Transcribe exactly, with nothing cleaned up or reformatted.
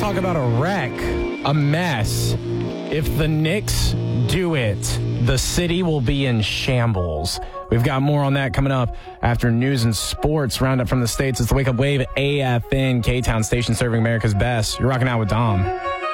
talk about a wreck, a mess. If the Knicks do it, the city will be in shambles. We've got more on that coming up after news and sports roundup from the States. It's the Wake Up Wave, A F N, K-Town station serving America's best. You're rocking out with Dom.